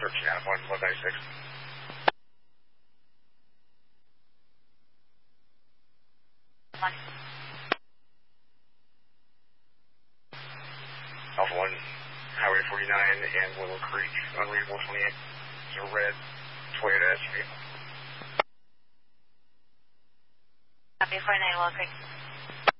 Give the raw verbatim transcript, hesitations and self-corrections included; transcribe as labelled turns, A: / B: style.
A: thirteen out of one, one ninety-six. Alpha one, Highway forty-nine and Willow Creek, unreadable twenty-eight. It's a red Toyota S U V.
B: Copy, forty-nine Willow Creek.